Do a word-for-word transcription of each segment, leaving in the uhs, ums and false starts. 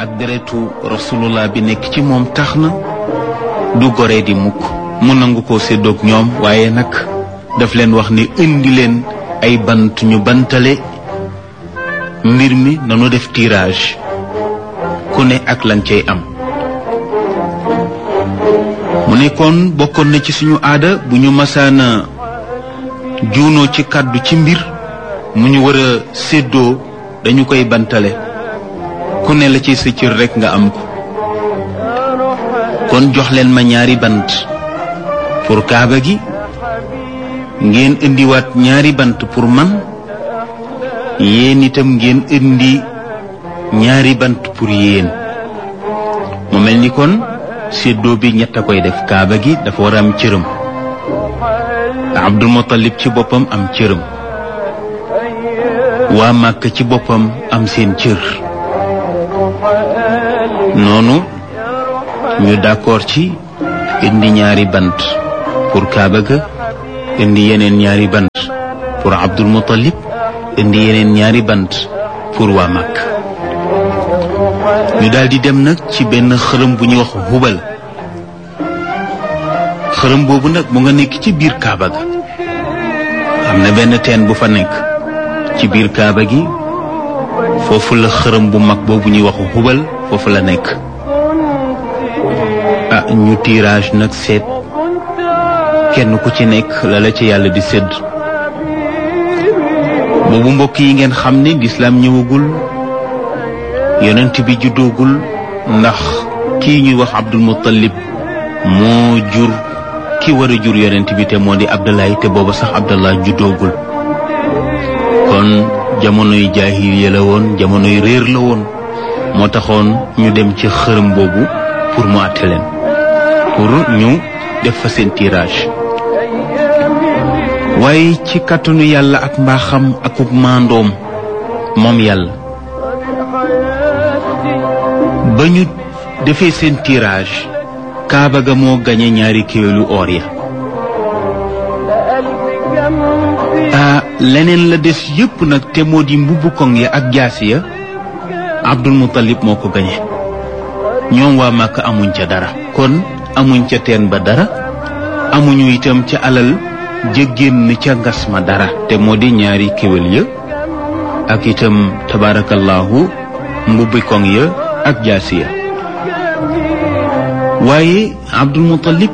ak deretu rasulullah bi nekk ci moom tax na du goree di mukk mu nangu ko séddoog ñoom waaye nag daf leen wax ni indi leen ay bant ñu bantale mbir mi nanu def tirage ku ne ak lan cay am mu nekkoon bokkoon na ci suñu aada bu ñu masaana juunoo ci kàddu ci mbir mu ñu war a séddoo dañu koy bantale ku ne la ci sa cër rekk nga am ko kon jox leen ma ñaari bant pour kaaba gi ngeen indiwaat ñaari bant pour man yéen itam ngeen indi ñaari bant pour yéen mu mel ni kon séddoo bi ñett a koy def kaaba gi dafa war a am cërëm Abdul Muttalib ci boppam am cërëm waa Màkka ci boppam am seen cër noonu ñu d'accord ci indi ñaari bant pour kaaba ga indi yeneen ñaari bant pour Abdul Muttalib indi yeneen ñaari bant pour waa Màkka ñu daldi dem nag ci benn xërëm bu ñuy wax hubal xërëm boobu nag mu nga nekk ci biir kaaba ga am na benn teen bu fa nekk ci biir kaaba gi foofu la xërëm bu mag boobu ñuy wax hubal foofu la nekk ah ñu tirage nag seet kenn ku ci nekk la la ci yàlla di sédd boobu mbokk yi ngeen xam ne lislaam ñëwagul yonent bi juddoogul ndax kii ñuy wax Abdul Muttalib moo jur ki war a jur yonent bi te moo di Abdallah te booba sax Abdallah juddoogul kon jamonoy jaahiliya la woon jamonoy réer la woon moo taxoon ñu dem ci xërëm boobu pour mu àtte leen pour ñu def fa seen tirage waaye ci kàttanu yàlla ak mbaaxam akuk maandoom moom yàlla ba ñu defee seen tirage kaaba ga moo gañe ñaari kéwélu or ya ah leneen la des yépp nag te moo di mbubbu koŋ ya ak jaasi ya Abdul Muttalib moo ko gañe ñoom waa Màkka amuñ ca dara kon amuñ ca teen ba dara amuñu itam ca alal jëggéen ca ngas ma dara te moo di ñaari kéwél ya ak itam tabarakallahu mbubbi koŋ ya ak jaasi ya waaye Abdul Muttalib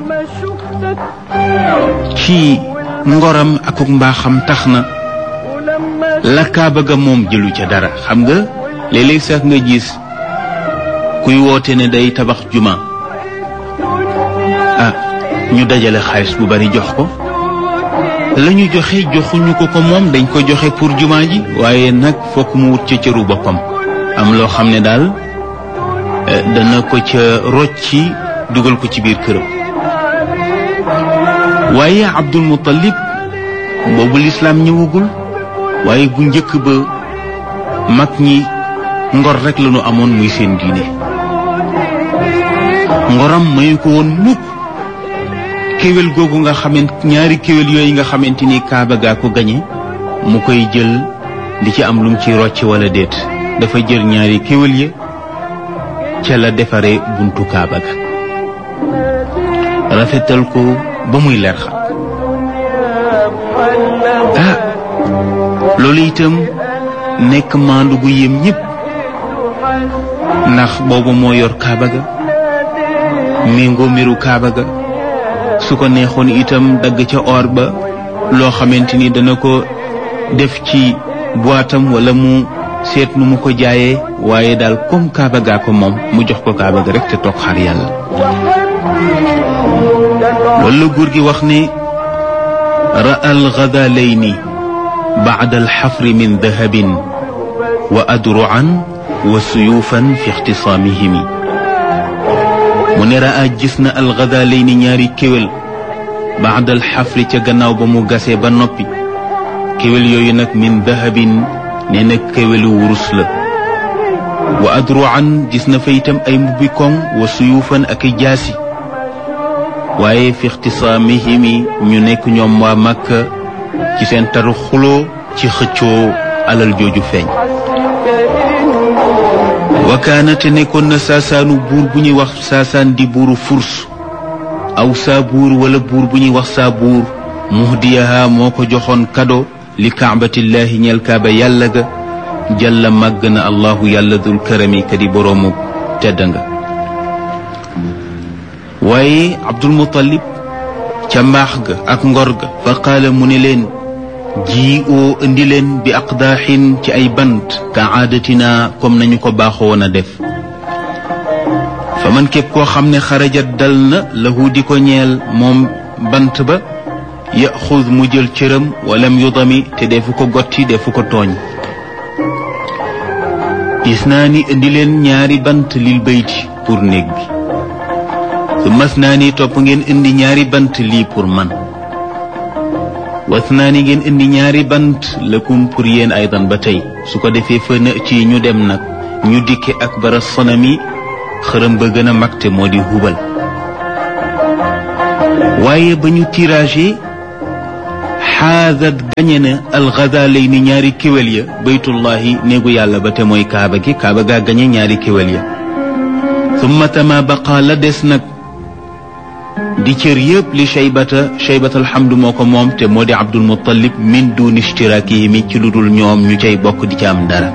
ci ngoram akuk mbaaxam tax na la kaaba ga moom jëlu ca dara xam nga léeg-léeg sax nga gis kuy woote ne day tabax juma ah ñu dajale xaalis bu bari jox ko la ñu joxe joxuñu ko ko moom dañ ko joxe pour juma ji waaye nag fokk mu wut ca cëru boppam am loo xam ne daal dana ko ca rocci dugal ko ci biir këram waaye Abdul Muttalib boobu lislaam ñëwagul waaye bu njëkk ba mag ñi ngor rek la ñu amoon muy seen diine ngoram mayu ko woon mukk kéwél googu nga xamante ñaari kéwél yooyu nga xamante ni kaaba gaa ko gañe mu koy jël di ci am lum ci rocc wala déet dafa jël ñaari kéwél ya ca la defare buntu kaaba ga rafetal ko ba muy leer xam ah loolu itam nekk maandu gu yem ñëpp ndax boobu moo yor kaaba ga méngoo mbiru kaaba ga su ko neexoon itam dagg ca or ba loo xamante ni dana ko def ci boitam wala mu seet nu mu ko jaayee waaye daal comme kaaba gaa ko moom mu jox ko kaaba ga rek te toog xaar yàlla loolu la góor gi wax ne ra'a al-ghadalayni ba'da al-hafri min dahabin wa adru'an wa suyufan fi ixtisaamihimi mu ne ra'a gis na al-ghadalayni ñaari kéwél ba'da al-hafri ca gannaaw ba mu gasee ba noppi kéwél yooyu nag min dahabin nee na kéwélu wurus la wa adru'an gis na fa itam ay mbubbi koŋ wa suyufan ak i jaasi waaye fi ixtisaamihimi ñu nekk ñoom waa Makka ci seen taru xuloo ci xëccoo alal jooju feeñ wa kaana te nekkoon na saasaanu buur bu ñuy wax saasaan di buuru furs aw saabuur wala buur bu ñuy wax saabuur muhdiyaha moo ko joxoon kado li kaabatillahi ñeel kaaba yàlla ga jalla màgg na allahu yàlla dul karami kadi boroomu tedd nga waaye abdul muttalib ca mbaax ga ak ngor ga fa qaala mu ne leen ji oo indi leen bi aqdaaxin ci ay bant ka aadatina comme nañu ko baaxoo woon a def fa man képp koo xam ne xarajat dal na lahu di ko ñeel moom bant ba yaxud mu jël cëram walam yudami te defu ko gotti defu ko tooñ gis naa ni indi leen ñaari bant lil bayti pour néeg bi su mas naa ni topp ngeen indi ñaari bant lii pour man was naa ni ngeen indi ñaari bant lakum pour yéen aydan ba tey su ko defee fa na ci ñu dem nag ñu dikke ak bara sonami xërëm ba gën a mag te moo di hubal waaye ba ñu tirage xaazat gañe na alxazalay ni ñaari kéwél ya baytullahi néegu yàlla ba te mooy kaaba gi kaaba gaa gañe ñaari kéwél ya summa tama baqa la des nag di cër yëpp li shaybata shaybat alhamdu moo ko moom te moo di abdul muttalib min dun ishtirakihimi ci lu dul ñoom ñu cay bokk di ci am dara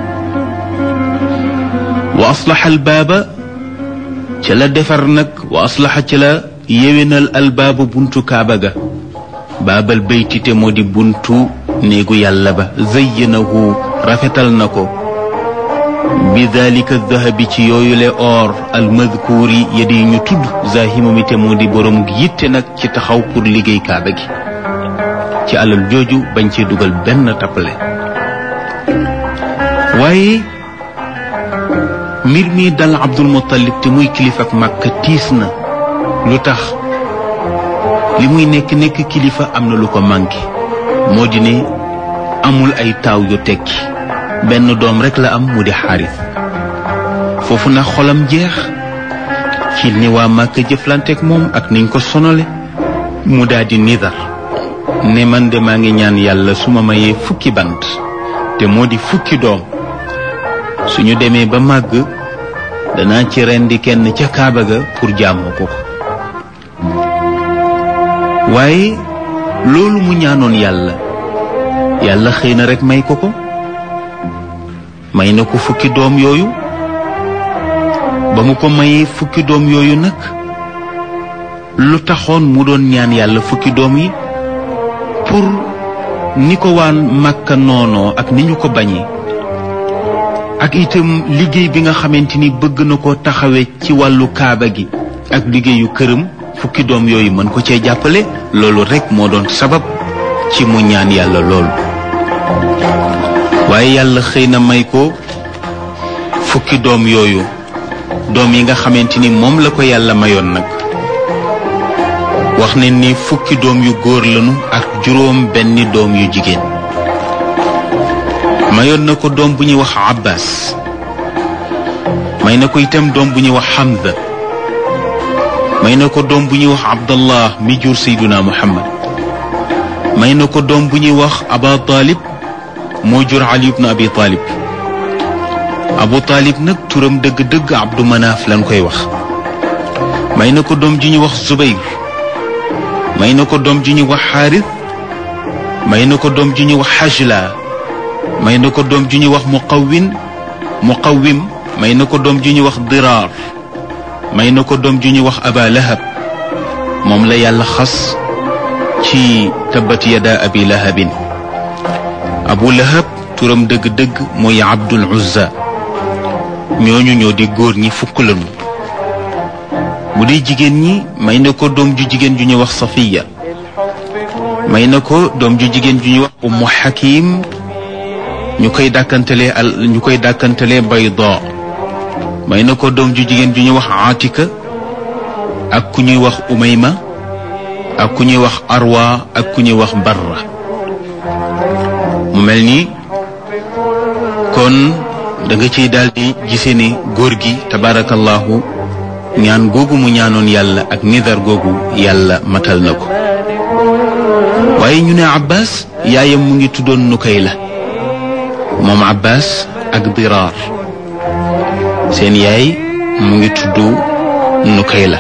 wa aslaha albaaba ca la defar nag wa aslaha ca la yéwénal albaaba buntu kaaba ga baabal bayti te moo di buntu néegu yàlla ba zayyanahu rafetal na ko bi dalika dahabi ci yooyule or almadkuuri yadi ñu tudd zahima mi te moo di borom yitte nag ci taxaw pour liggéey kaaba gi ci alal jooju bañ cee dugal benn tappale waaye mbir mi dal abdul muttalib te muy kilifa ak Makka tiis na lu tax li muy nekk nekk kilifa am na lu ko manqué moo di ne amul ay taaw yu tekki benn doom rekk la am mu di xaaris foofu na xolam jeex ci ni waa Màkka jëflanteek moom ak niñ ko sonole mu daldi nidar ne man de maa ngi ñaan yàlla su ma mayee fukki bant te moo di fukki doom suñu demee ba màgg danaa ci rendi kenn ca kaaba ga pour jaamoo ko waaye loolu mu ñaanoon yàlla yàlla xëy na rekk may ko ko may na ko fukki doom yooyu ba mu ko mayee fukki doom yooyu nag lu taxoon mu doon ñaan yàlla fukki doom yi pour ni ko waan Màkka noonoo ak ni ñu ko bañee ak itam liggéey bi nga xamante ni bëgg na ko taxawee ci wàllu kaaba gi ak liggéeyu këram fukki doom yooyu mën ko cee jàppale loolu rekk moo doon sabab ci mu ñaan yàlla loolu waaye yàlla xëy na may ko fukki doom yooyu doom yi nga xamante ni moom la ko yàlla mayoon nag wax ne ni fukki doom yu góor lañu ak juróom benni doom yu jigéen mayoon na ko doom bu ñuy wax Abbas may na ko itam doom bu ñuy wax Hamza may na ko doom bu ñuy wax Abdallah mi jur Seyduna Muhammad may na ko doom bu ñuy wax Aba Talib moo jur Ali ibn Abi Talib Abu Talib nag turam dëgg-dëgg Abdu Manaaf lañ koy wax may na ko doom ju ñuy wax Zubayr may na ko doom ju ñuy wax Xaaris may na ko doom ju ñuy wax Xajla may na ko doom ju ñuy wax Muqawwin Muqawwim may na ko doom ju ñuy wax Diraar may na ko doom ju ñuy wax Aba Lahab moom la yàlla xas ci tabbat yada abi lahabin Abu Lahab turam dëgg-dëgg mooy Abdul Uzza ñooñu ñoo di góor ñi fukk lañu bu dee jigéen ñi may na ko doom ju jigéen ju ñuy wax Safiya may na ko doom ju jigéen ju ñuy wax Ummu Hakim ñu koy dàkkantalee al ñu koy dàkkantalee Bayda may na ko doom ju jigéen ju ñuy wax Atika ak ku ñuy wax Umayma ak ku ñuy wax Arwa ak ku ñuy wax Barra mu mel ni kon da nga ciy daldi gisee ni góor gi tabarakallahu ñaan googu mu ñaanoon yàlla ak nidar googu yàlla matal na ko waaye ñu ne Abbas yaayam mu ngi tuddoon Nukayla moom Abbas ak Diraar seen yaay mu ngi tudd Nukayla.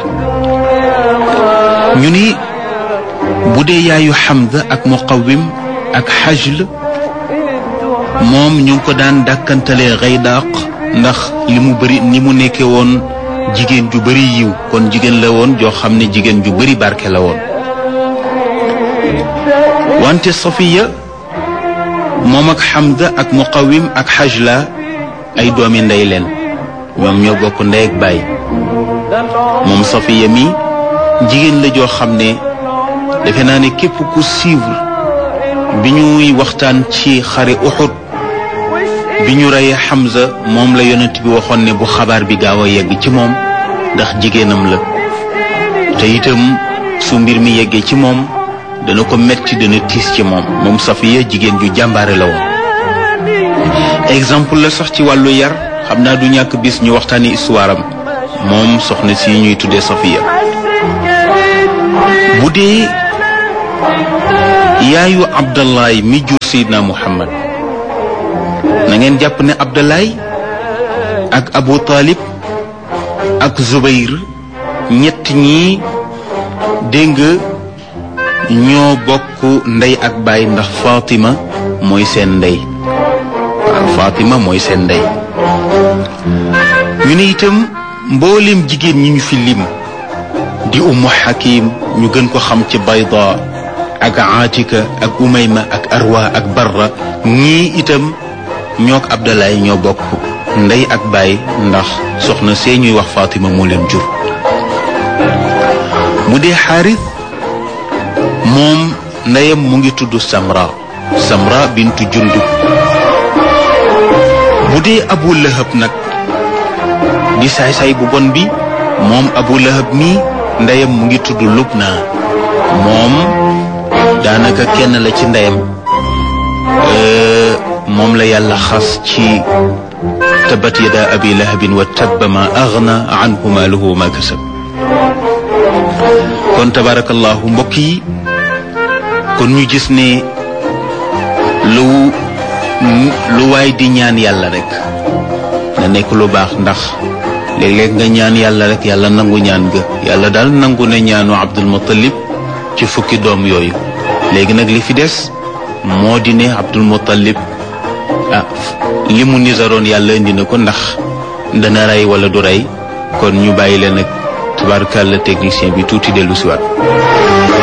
ñu ni bu dee yaayu Hamza ak Muqawwim ak Hajl moom ñu ngi ko daan dàkkantalee Gaydaaq ndax li mu bëri ni mu nekke woon jigéen ju bëri yiw kon jigéen la woon joo xam ne jigéen ju bëri barke la woon. wante Safiya moom ak Hamza ak Muqawwim ak Hajla ay doomi ndey leen ñoom ñoo bokk ndey ak baay. moom Safiya mi jigéen la joo xam ne defe naa ne képp ku suivre bi ñuy waxtaan ci xare Uhud bi ñu reyee Hamza moom la yonent bi waxoon ne bu xabaar bi gaaw a yegg ci moom ndax jigéenam la te itam su mbir mi yeggee ci moom dana ko metti dana tiis ci moom. moom Safiya jigéen ju jàmbaare la woon. exemple la sax ci wàllu yar xam naa du ñàkk bis ñu waxtaani histoire am moom soxna si ñuy tuddee Safiya. bu dee yaayu Abdallahi mi jur Seydina Muhammad na ngeen jàpp ne Abdallahi ak Abu Talib ak Zubayr ñett ñi dégg nga ñoo bokk ndey ak baay ndax Fatima mooy seen ndey waaw Fatima mooy seen ndey. ñu ne itam mboolem jigéen ñi ñu fi lim di Ummu Hakim ñu gën ko xam ci Bayda ak Atika ak Umayma ak Arwa ak Barra ñii itam ñook Abdalaay ñoo bokk ndey ak baay ndax soxna see ñuy wax Fatima moo leen jur. mu dee Xaaris moom ndeyam mu ngi tudd Samra Samra bintu Jundub. bu dee Abu Lahab nag di saay-saay bu bon bi moom Abu Lahab mi ndeyam mu ngi tudd Lubna moom daanaka kenn la ci ndeyam moom la yàlla xas ci tabbat yada abi lahabin wa tabba ma aghna anhu maaluhu wa ma kasab. kon tabarakallahu mbokk yi kon ñu gis ne lu lu waay di ñaan yàlla rek na nekk lu baax ndax léeg-léeg nga ñaan yàlla rek yàlla nangu ñaan ga. yàlla daal nangu ne ñaanu Abdul Muttalib ci fukki doom yooyu. léegi nag li fi des moo di ne Abdul Muttalib ah li mu nisaroon yàlla indi na ko ndax dana rey wala du rey kon ñu bàyyi leen nag tubaarkàlla technicien bi tuuti dellu si waat.